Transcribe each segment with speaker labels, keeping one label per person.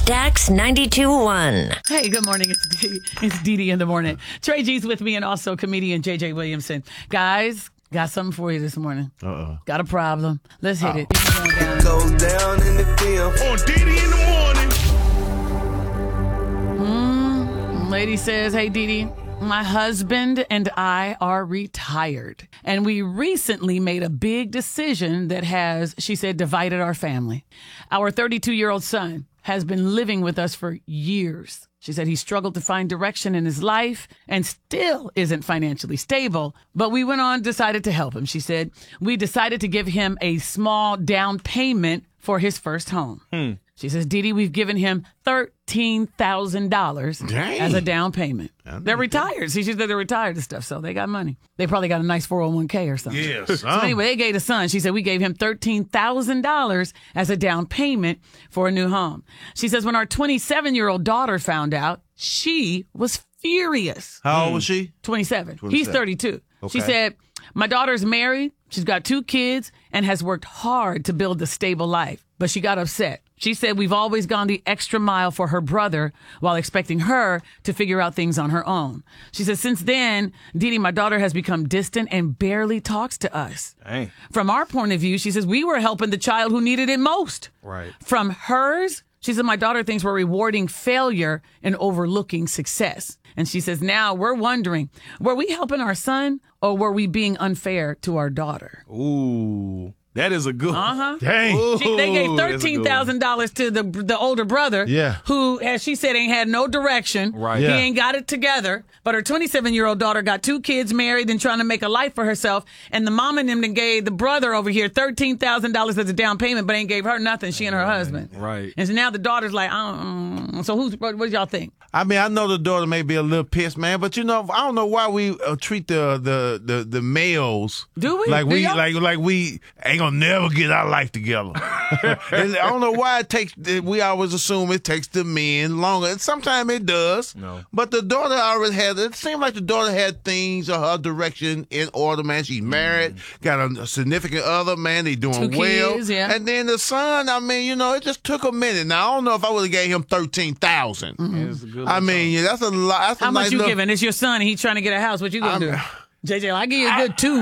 Speaker 1: Stax 92.1.
Speaker 2: Hey, good morning. It's Dee Dee in the morning. Trey G's with me and also comedian JJ Williamson. Guys, got something for you this morning. Got a problem. Let's hit it.
Speaker 3: Goes down in the field.
Speaker 4: On Dee Dee in the morning.
Speaker 2: Lady says, hey, Dee Dee, my husband and I are retired. And we recently made a big decision that has, she said, divided our family. Our 32-year-old son has been living with us for years. She said he struggled to find direction in his life and still isn't financially stable. But we went on, decided to help him. She said, we decided to give him a small down payment for his first home. She says, Dee Dee, we've given him $13,000 as a down payment. They're retired. See, she said they're retired and stuff, so they got money. They probably got a nice 401k or something.
Speaker 4: Yes.
Speaker 2: So anyway, they gave the son. She said, we gave him $13,000 as a down payment for a new home. She says, when our 27-year-old daughter found out, she was furious.
Speaker 4: How old was she?
Speaker 2: 27. He's 32. She
Speaker 4: Okay.
Speaker 2: said, my daughter's married. She's got 2 kids and has worked hard to build a stable life, but she got upset. She said, we've always gone the extra mile for her brother while expecting her to figure out things on her own. She said, since then, Dee Dee, my daughter has become distant and barely talks to us.
Speaker 4: Dang.
Speaker 2: From our point of view, she says, we were helping the child who needed it most.
Speaker 4: Right.
Speaker 2: From hers, she said, my daughter thinks we're rewarding failure and overlooking success. And she says, now we're wondering, were we helping our son or were we being unfair to our daughter?
Speaker 4: Ooh. That is a good one.
Speaker 5: Dang.
Speaker 2: They gave
Speaker 4: Ooh, that's a good one.
Speaker 2: $13,000 to the older brother,
Speaker 5: Yeah.
Speaker 2: who, as she said, ain't had no direction.
Speaker 4: Right.
Speaker 2: He
Speaker 5: Yeah.
Speaker 2: ain't got it together. But her 27-year-old daughter got 2 kids married and trying to make a life for herself. And the mom and them then gave the brother over here $13,000 as a down payment, but ain't gave her nothing, she and her husband.
Speaker 4: Right.
Speaker 2: And so now the daughter's like, so what y'all think?
Speaker 5: I mean, I know the daughter may be a little pissed, man, but you know, I don't know why we treat the males.
Speaker 2: Do we?
Speaker 5: Like
Speaker 2: Do
Speaker 5: we
Speaker 2: y'all?
Speaker 5: like we ain't gonna never get our life together. And I don't know why it takes. We always assume it takes the men longer. And sometimes it does.
Speaker 4: No.
Speaker 5: But the daughter already had. It seemed like the daughter had things or her direction in order. Man, she's married, got a significant other. Man, they doing
Speaker 2: 2
Speaker 5: well.
Speaker 2: kids, yeah.
Speaker 5: And then the son. I mean, you know, it just took a minute. Now I don't know if I would have gave him $13,000.
Speaker 4: It's a good
Speaker 5: I
Speaker 4: little
Speaker 5: mean, yeah, that's a lot. That's
Speaker 2: How
Speaker 5: a
Speaker 2: much
Speaker 5: nice
Speaker 2: you
Speaker 5: little,
Speaker 2: giving? It's your son. He's trying to get a house. What you gonna do? JJ, I give you a good 2.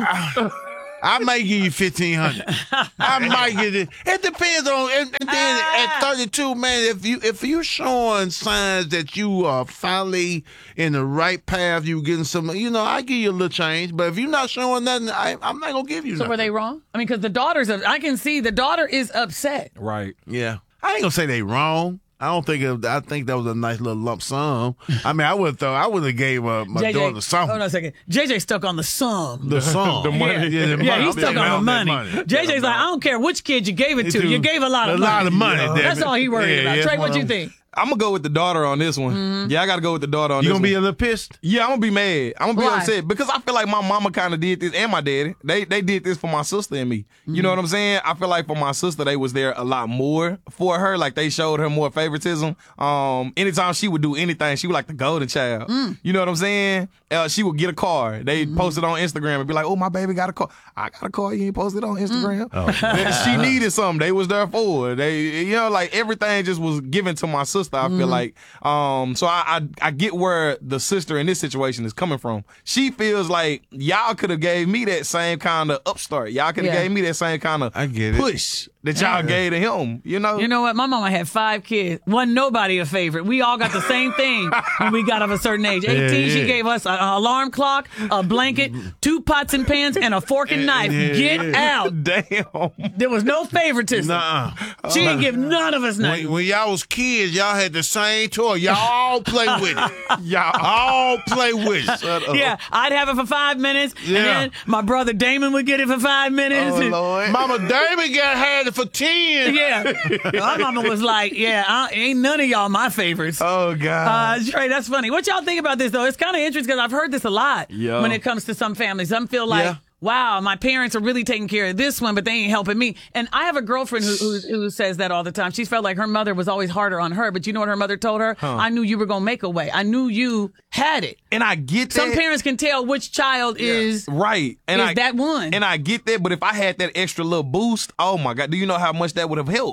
Speaker 5: I might give you $1,500. I might get it. It depends on. And then at 32, man, if you showing signs that you are finally in the right path, you getting some. You know, I give you a little change. But if you're not showing nothing, I'm not gonna give you
Speaker 2: So
Speaker 5: nothing.
Speaker 2: were they wrong? I mean, because the daughter's, I can see the daughter is upset.
Speaker 4: Right.
Speaker 5: Yeah, I ain't gonna say they wrong. I think that was a nice little lump sum. I mean, I would have gave my daughter something.
Speaker 2: Hold on a second. JJ stuck on the sum.
Speaker 5: The sum.
Speaker 4: The money.
Speaker 5: Yeah, the
Speaker 2: Yeah,
Speaker 5: money.
Speaker 2: he's stuck
Speaker 5: Yeah,
Speaker 2: on the money.
Speaker 5: that
Speaker 2: JJ's like, I don't care which kid you gave it to. You gave a lot of money.
Speaker 5: A lot of money. damn
Speaker 2: That's
Speaker 5: it.
Speaker 2: all he worried
Speaker 5: Yeah,
Speaker 2: about.
Speaker 5: yeah,
Speaker 2: Trey,
Speaker 5: that's
Speaker 2: what you
Speaker 5: I'm-
Speaker 2: think?
Speaker 4: I'm going to go with the daughter on this one. Yeah, I got to go with the daughter on
Speaker 5: You
Speaker 4: this
Speaker 5: gonna be a
Speaker 4: one.
Speaker 5: little pissed?
Speaker 4: Yeah, I'm going to be mad. I'm going to be
Speaker 2: Why?
Speaker 4: upset because I feel like my mama kind of did this and my daddy. They did this for my sister and me. You know what I'm saying? I feel like for my sister, they was there a lot more for her. Like they showed her more favoritism. Anytime she would do anything, she was like the golden child. You know what I'm saying? She would get a car. They post it on Instagram and be like, oh, my baby got a car. I got a car. You ain't posted it on Instagram. She needed something. They was there for her. They, you know, like everything just was given to my sister, I feel like. So I get where the sister in this situation is coming from. She feels like y'all could have gave me that same kind of upstart. Y'all could have
Speaker 2: Yeah.
Speaker 4: gave me that same kind of
Speaker 5: I get it.
Speaker 4: push that y'all gave to him. You know?
Speaker 2: You know what? My mama had 5 kids. Wasn't nobody a favorite. We all got the same thing when we got of a certain age. 18, she
Speaker 5: yeah.
Speaker 2: gave us an alarm clock, a blanket, 2 pots and pans, and a fork and knife. Get out.
Speaker 4: Damn.
Speaker 2: There was no favoritism.
Speaker 5: Nuh-uh.
Speaker 2: She didn't give none of us nothing.
Speaker 5: When y'all was kids, y'all had the same toy. Y'all all play with it. Y'all all play with it.
Speaker 2: Yeah, I'd have it for 5 minutes,
Speaker 5: Yeah.
Speaker 2: and then my brother Damon would get it for 5 minutes.
Speaker 4: Oh,
Speaker 2: and-
Speaker 4: Lord.
Speaker 5: Mama Damon had it for 10.
Speaker 2: Yeah, my mama was like, "Yeah, ain't none of y'all my favorites."
Speaker 4: Oh, God.
Speaker 2: Trey, that's funny. What y'all think about this though? It's kind of interesting because I've heard this a lot
Speaker 4: Yeah.
Speaker 2: when it comes to some families. Some feel like,
Speaker 5: Yeah.
Speaker 2: wow, my parents are really taking care of this one, but they ain't helping me. And I have a girlfriend who says that all the time. She felt like her mother was always harder on her, but you know what her mother told her? I knew you were going to make a way. I knew you had it.
Speaker 4: And I get that.
Speaker 2: Some parents can tell which child is
Speaker 4: Right. And
Speaker 2: is that one.
Speaker 4: And I get that, but if I had that extra little boost, oh my God, do you know how much that would have helped?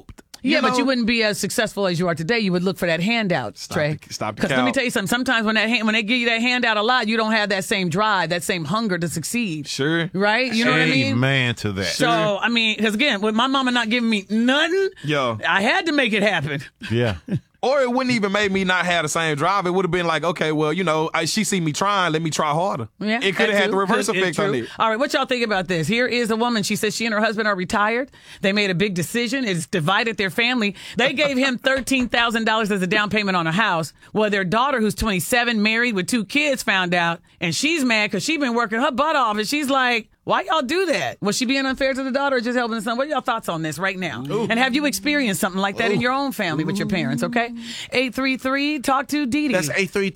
Speaker 2: Yeah,
Speaker 4: know?
Speaker 2: but you wouldn't be as successful as you are today. You would look for that handout, Trey.
Speaker 4: Stop the
Speaker 2: Because let me
Speaker 4: count.
Speaker 2: tell you something. Sometimes when they give you that handout a lot, you don't have that same drive, that same hunger to succeed.
Speaker 4: Sure.
Speaker 2: Right? You know what I mean?
Speaker 5: Amen to that.
Speaker 2: So, I mean, because again, with my mama not giving me nothing,
Speaker 4: Yo.
Speaker 2: I had to make it happen.
Speaker 5: Yeah.
Speaker 4: Or it wouldn't even make me not have the same drive. It would have been like, okay, well, you know, she see me trying, let me try harder.
Speaker 2: Yeah,
Speaker 4: it could have
Speaker 2: that
Speaker 4: had
Speaker 2: too.
Speaker 4: the reverse
Speaker 2: It's
Speaker 4: effect on
Speaker 2: true.
Speaker 4: it.
Speaker 2: All right, what y'all think about this? Here is a woman. She says she and her husband are retired. They made a big decision. It's divided their family. They gave him $13,000 as a down payment on a house. Well, their daughter, who's 27, married with 2 kids, found out, and she's mad because she's been working her butt off, and she's like, why y'all do that? Was she being unfair to the daughter or just helping the son? What are y'all thoughts on this right now? Ooh. And have you experienced something like that in your own family with your parents, okay? 833, talk to Dee Dee.
Speaker 5: That's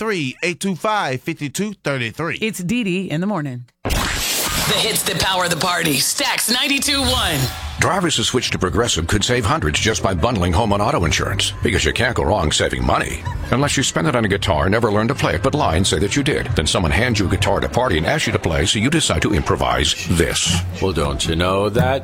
Speaker 5: 833-825-5233.
Speaker 2: It's Dee Dee in the morning.
Speaker 6: The hits that power the party. Stax 92.1.
Speaker 7: Drivers who switch to Progressive could save hundreds just by bundling home and auto insurance, because you can't go wrong saving money. Unless you spend it on a guitar, never learn to play it, but lie and say that you did. Then someone hands you a guitar at a party and asks you to play, so you decide to improvise this.
Speaker 8: Well, don't you know that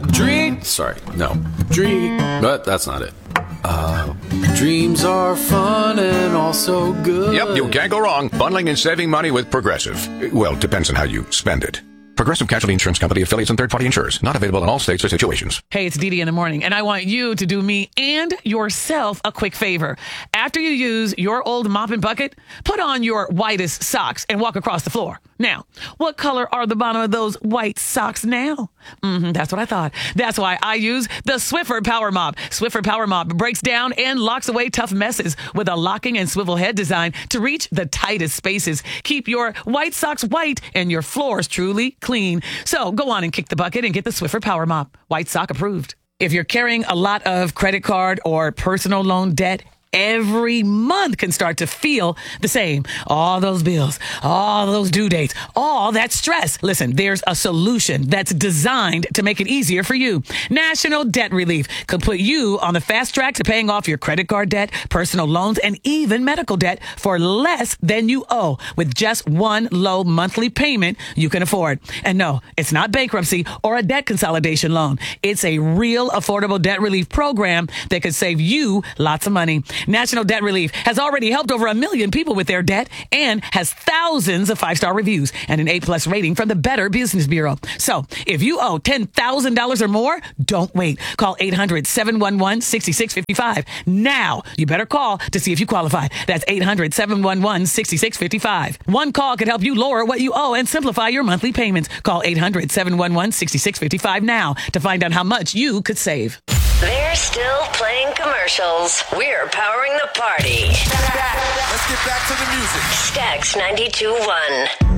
Speaker 8: but that's not it. Dreams are fun and also good.
Speaker 7: Yep, you can't go wrong bundling and saving money with Progressive. Well, depends on how you spend it. Progressive Casualty Insurance Company, affiliates, and third-party insurers. Not available in all states or situations.
Speaker 2: Hey, it's Dee Dee in the morning, and I want you to do me and yourself a quick favor. After you use your old mop and bucket, put on your whitest socks and walk across the floor. Now, what color are the bottom of those white socks now? That's what I thought. That's why I use the Swiffer Power Mop. Swiffer Power Mop breaks down and locks away tough messes with a locking and swivel head design to reach the tightest spaces. Keep your white socks white and your floors truly clean. So go on and kick the bucket and get the Swiffer Power Mop. White sock approved. If you're carrying a lot of credit card or personal loan debt, every month can start to feel the same. All those bills, all those due dates, all that stress. Listen, there's a solution that's designed to make it easier for you. National Debt Relief could put you on the fast track to paying off your credit card debt, personal loans, and even medical debt for less than you owe with just one low monthly payment you can afford. And no, it's not bankruptcy or a debt consolidation loan. It's a real affordable debt relief program that could save you lots of money. National Debt Relief has already helped over 1 million people with their debt and has thousands of 5-star reviews and an A+ rating from the Better Business Bureau. So if you owe $10,000 or more, don't wait. Call 800-711-6655. Now, you better call to see if you qualify. That's 800-711-6655. One call could help you lower what you owe and simplify your monthly payments. Call 800-711-6655 now to find out how much you could save.
Speaker 1: They're still playing commercials. We're powering the party.
Speaker 3: Let's get back to the music.
Speaker 1: Stax 92.1.